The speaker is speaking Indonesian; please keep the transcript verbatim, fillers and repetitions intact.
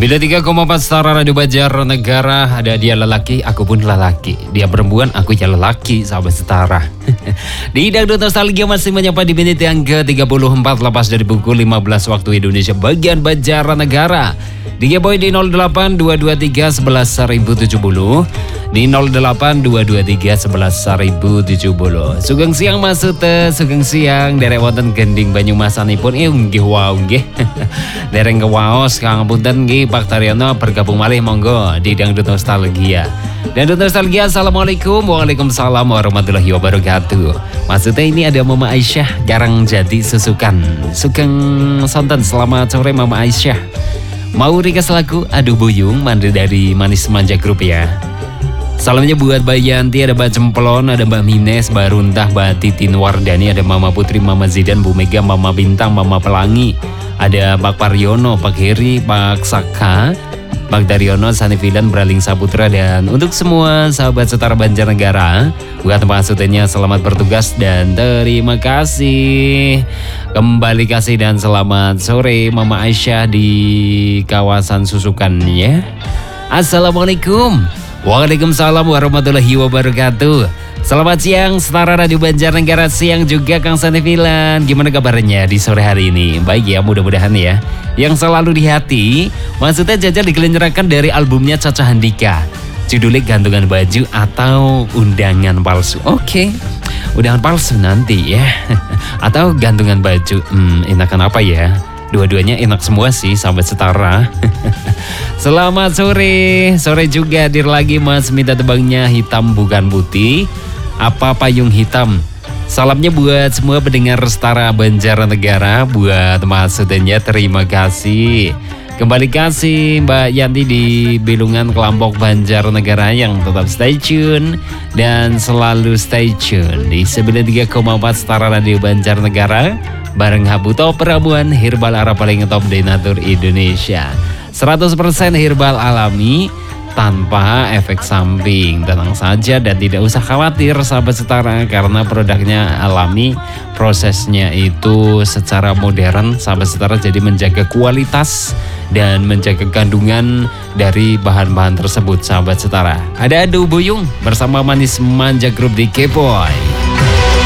sembilan puluh tiga koma empat Setara Radio Banjarnegara. Ada dia lelaki, aku pun lelaki. Dia perempuan, aku ya lelaki, sahabat Setara. Di Dangdut Nostalgia masih menyapa di menit yang ke tiga puluh empat lepas dari pukul lima belas waktu Indonesia bagian Banjarnegara. Di Boy di nol delapan dua dua tiga satu satu tujuh nol, di nol delapan dua dua tiga satu satu tujuh nol. Sugeng siang maksudnya, sugeng siang derek wonten gending Banyumasanipun eh nggih wow nggih. Dereng kewaos Kang punten nggih Pak Taryono bergabung malih monggo di Dangdut Nostalgia. Dangdut Nostalgia, assalamualaikum, waalaikumsalam warahmatullahi wabarakatuh. Maksudnya ini ada Mama Aisyah jarang jadi susukan. Sugeng sonten selamat sore Mama Aisyah. Mau request lagu Aduh Buyung mandi dari Manis Manja Group ya. Salamnya buat Mbak Yanti, ada Mbak Cemplon, ada Mbak Mines, Mbak Runtah, Mbak Titin Wardani, ada Mama Putri, Mama Zidan, Bu Mega, Mama Bintang, Mama Pelangi, ada Pak Paryono, Pak Heri, Pak Saka, Pak Daryono, Sani Filan, Braling Saputra, dan untuk semua sahabat Setara Banjarnegara, buat tempat sutenya selamat bertugas dan terima kasih. Kembali kasih dan selamat sore Mama Aisyah di kawasan Susukan ya. Assalamualaikum. Waalaikumsalam warahmatullahi wabarakatuh. Selamat siang Setara Radio Banjarnegara, siang juga Kang Sani Filan. Gimana kabarnya di sore hari ini? Baik ya, mudah-mudahan ya. Yang selalu di hati, maksudnya jajal digelencerakan dari albumnya Caca Handika. Judulnya Gantungan Baju atau Undangan Palsu. Oke, okay. Undangan palsu nanti ya. Atau gantungan baju. Hmm, enakan apa ya? Dua-duanya enak semua sih, sahabat Setara. Selamat sore. Sore juga hadir lagi Mas, minta tebangnya hitam bukan putih. Apa payung hitam? Salamnya buat semua pendengar Setara Banjarnegara. Buat Mas Sudenya terima kasih. Kembali kasih Mbak Yanti di Belungan Kelampok Banjarnegara yang tetap stay tune dan selalu stay tune di sembilan puluh tiga koma empat Setara Radio Banjarnegara bareng Habuto Perabuan Herbal Arab paling top denatur Indonesia. seratus persen herbal alami tanpa efek samping. Tenang saja dan tidak usah khawatir sahabat Setara karena produknya alami, prosesnya itu secara modern sahabat Setara, jadi menjaga kualitas dan menjaga kandungan dari bahan-bahan tersebut sahabat Setara. Ada Aduh Buyung bersama Manis Manja Group di K-Boy.